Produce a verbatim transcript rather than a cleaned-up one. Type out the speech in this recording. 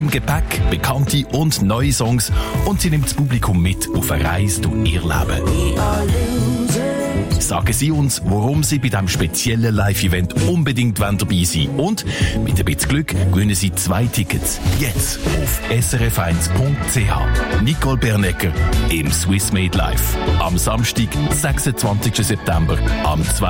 Im Gepäck bekannte und neue Songs und sie nimmt das Publikum mit auf eine Reise durch ihr Leben. Sagen Sie uns, warum Sie bei diesem speziellen Live-Event unbedingt dabei sein wollen. Und mit ein bisschen Glück gewinnen Sie zwei Tickets. Jetzt auf s r f eins punkt c h. Nicole Bernecker im Swiss Made Live. Am Samstag, sechsundzwanzigsten September, am